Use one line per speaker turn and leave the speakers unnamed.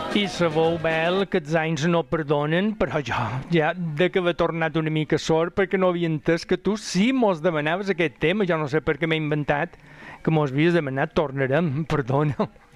I sabeu, Bel, que els anys no perdonen, però jo ja de que havia tornat una mica sort perquè no havia entès que tu sí mos demanaves aquest tema. Jo no sé per què m'he inventat que mos havies demanat, tornarem, perdona.